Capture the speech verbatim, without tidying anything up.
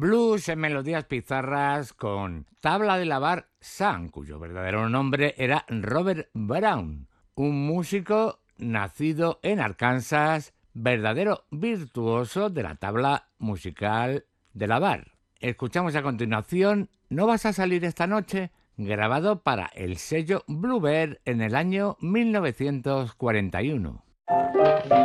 Blues en melodías pizarras con Tabla de Lavar Sam, cuyo verdadero nombre era Robert Brown, un músico nacido en Arkansas, verdadero virtuoso de la tabla musical de lavar. Escuchamos a continuación No vas a salir esta noche, grabado para el sello Bluebird en el año mil novecientos cuarenta y uno.